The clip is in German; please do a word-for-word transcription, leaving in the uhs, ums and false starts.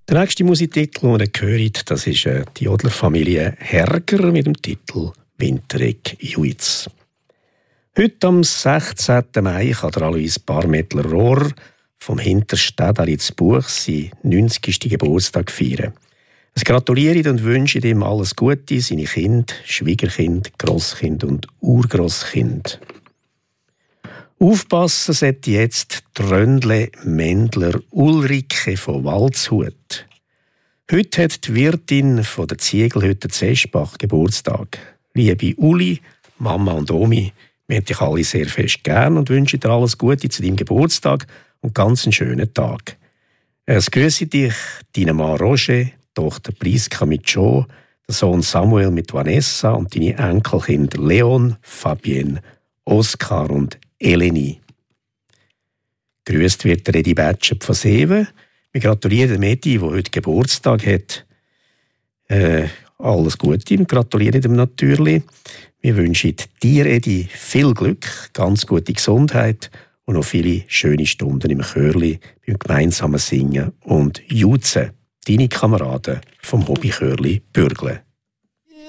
Der nächste Musiktitel, den ihr hört, das ist die Jodlerfamilie Herger mit dem Titel «Winteregg Juitz». Heute am sechzehnten Mai kann der Alois Barmettler-Rohr vom Hinterstädteli zu Buch seinen neunzigsten Geburtstag feiern. Es gratuliere und wünsche ihm alles Gute, seine Kinder, Schwiegerkind, Grosskind und Urgrosskind. Aufpassen sollte jetzt Tröndle Mendler Ulrike von Waldshut. Heute hat die Wirtin von der Ziegelhütte Zeschbach Geburtstag. Liebe Uli, Mama und Omi, wir haben dich alle sehr fest gern und wünschen dir alles Gute zu deinem Geburtstag und ganz einen schönen Tag. Es grüße dich, deine Mann Roger, Tochter Priska mit Joe, der Sohn Samuel mit Vanessa und deine Enkelkinder Leon, Fabienne, Oskar und Eleni. Grüßt wird der Edi Batschep von Seven. Wir gratulieren dem Edi, der heute Geburtstag hat. Äh, alles Gute, wir gratulieren ihm natürlich. Wir wünschen dir, Edi, viel Glück, ganz gute Gesundheit und noch viele schöne Stunden im Chörli beim gemeinsamen Singen und Jutzen. Deine Kameraden vom Hobbychörli Bürgle.